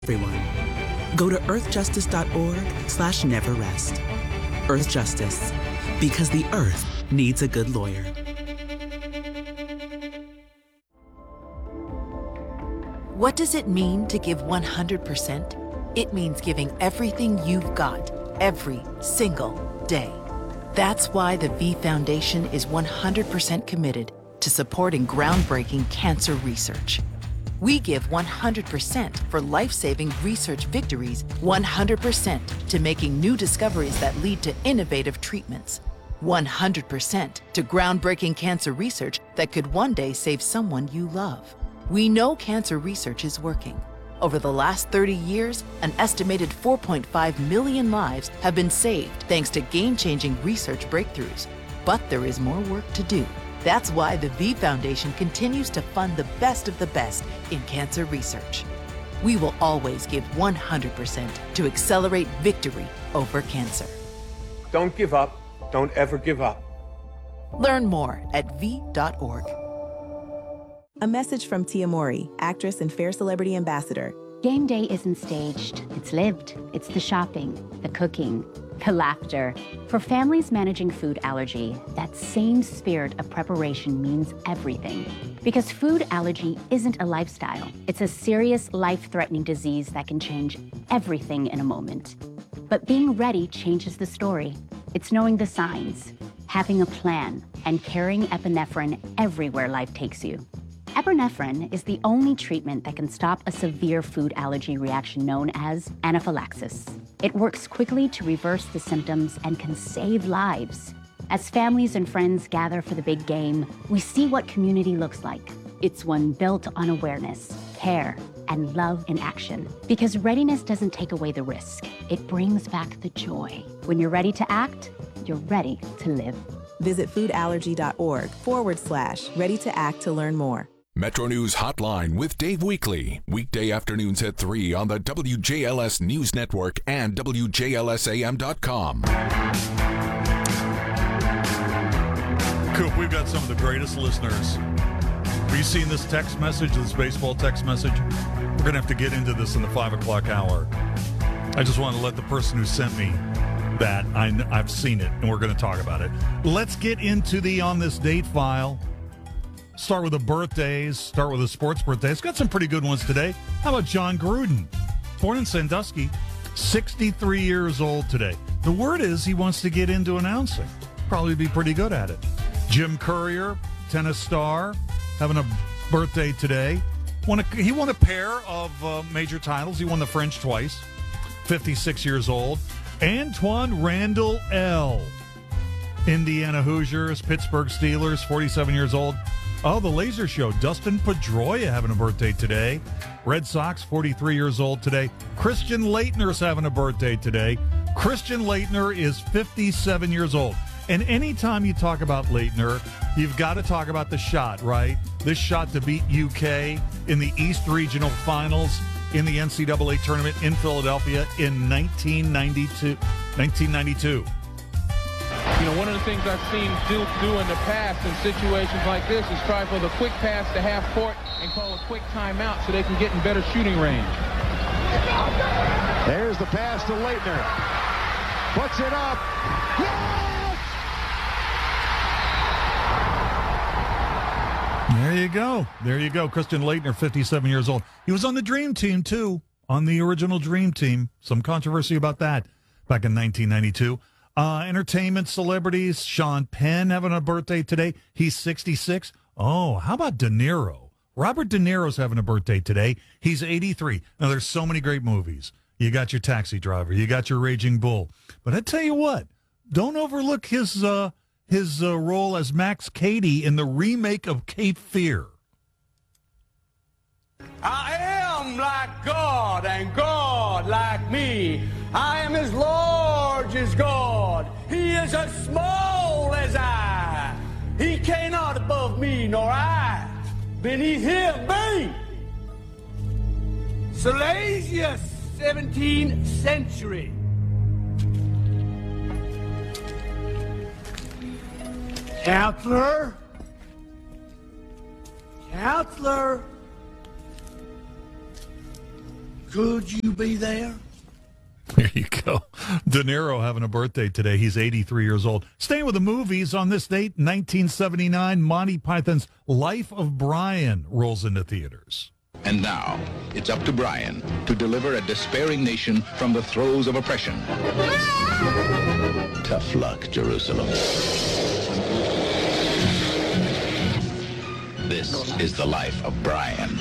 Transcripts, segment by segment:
everyone. Go to earthjustice.org/neverrest. Earth Justice, because the Earth needs a good lawyer. What does it mean to give 100%? It means giving everything you've got, every single day. That's why the V Foundation is 100% committed to supporting groundbreaking cancer research. We give 100% for life-saving research victories, 100% to making new discoveries that lead to innovative treatments, 100% to groundbreaking cancer research that could one day save someone you love. We know cancer research is working. Over the last 30 years, an estimated 4.5 million lives have been saved thanks to game-changing research breakthroughs. But there is more work to do. That's why the V Foundation continues to fund the best of the best in cancer research. We will always give 100% to accelerate victory over cancer. Don't give up. Don't ever give up. Learn more at v.org. A message from Tia Mori, actress and Fair Celebrity Ambassador. Game day isn't staged. It's lived. It's the shopping, the cooking, the laughter. For families managing food allergy, that same spirit of preparation means everything. Because food allergy isn't a lifestyle. It's a serious, life-threatening disease that can change everything in a moment. But being ready changes the story. It's knowing the signs, having a plan, and carrying epinephrine everywhere life takes you. Epinephrine is the only treatment that can stop a severe food allergy reaction known as anaphylaxis. It works quickly to reverse the symptoms and can save lives. As families and friends gather for the big game, we see what community looks like. It's one built on awareness, care, and love in action. Because readiness doesn't take away the risk. It brings back the joy. When you're ready to act, you're ready to live. Visit foodallergy.org/ready to act to learn more. Metro News Hotline with Dave Weekly. Weekday afternoons at 3 on the WJLS News Network and WJLSAM.com. Coop, we've got some of the greatest listeners. Have you seen this text message, this baseball text message? We're going to have to get into this in the 5 o'clock hour. I just want to let the person who sent me that, I've seen it, and we're going to talk about it. Let's get into the On This Date file. Start with the birthdays. Start with the sports birthdays. Got some pretty good ones today. How about John Gruden? Born in Sandusky, 63 years old today. The word is he wants to get into announcing. Probably be pretty good at it. Jim Courier, tennis star, having a birthday today. He won a pair of major titles. He won the French twice. 56 years old. Antoine Randall L. Indiana Hoosiers, Pittsburgh Steelers, 47 years old. Oh, the Laser Show. Dustin Pedroia having a birthday today. Red Sox, 43 years old today. Christian Laettner's having a birthday today. Christian Laettner is 57 years old. And anytime you talk about Laettner, you've got to talk about the shot, right? This shot to beat UK in the East Regional Finals in the NCAA tournament in Philadelphia in 1992. You know, one of the things I've seen Duke do in the past in situations like this is try for the quick pass to half court and call a quick timeout so they can get in better shooting range. There's the pass to Laettner. Puts it up. Yes! There you go. There you go. Christian Laettner, 57 years old. He was on the Dream Team, too, on the original Dream Team. Some controversy about that back in 1992. Entertainment celebrities, Sean Penn having a birthday today. He's 66. Oh, how about De Niro? Robert De Niro's having a birthday today. He's 83. Now, there's so many great movies. You got your Taxi Driver. You got your Raging Bull. But I tell you what, don't overlook his role as Max Cady in the remake of Cape Fear. I am like God, and God like me. I am as large as God. He is as small as I. He cannot above me, nor I beneath him be. Silesia, 17th century. Counselor. Could you be there? There you go. De Niro having a birthday today. He's 83 years old. Staying with the movies, on this date, 1979, Monty Python's Life of Brian rolls into theaters. And now, it's up to Brian to deliver a despairing nation from the throes of oppression. Tough luck, Jerusalem. This is the life of Brian.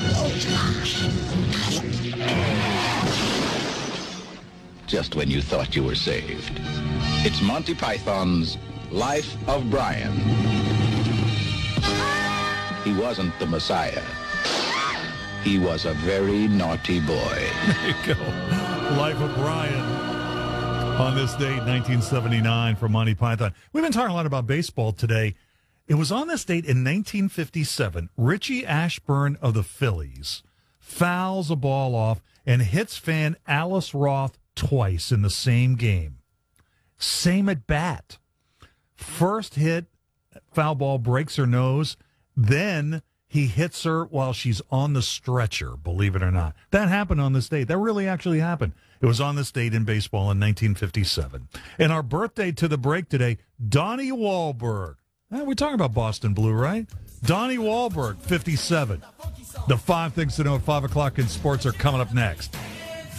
Just when you thought you were saved. It's Monty Python's Life of Brian. He wasn't the Messiah. He was a very naughty boy. There you go. Life of Brian. On this date, 1979, from Monty Python. We've been talking a lot about baseball today. It was on this date in 1957, Richie Ashburn of the Phillies fouls a ball off and hits fan Alice Roth twice in the same game. Same at bat. First hit, foul ball breaks her nose. Then he hits her while she's on the stretcher, believe it or not. That happened on this date. That really actually happened. It was on this date in baseball in 1957. And our birthday to the break today, Donnie Wahlberg. We're talking about Boston Blue, right? Donnie Wahlberg, 57. The 5 things to know at 5 o'clock in sports are coming up next.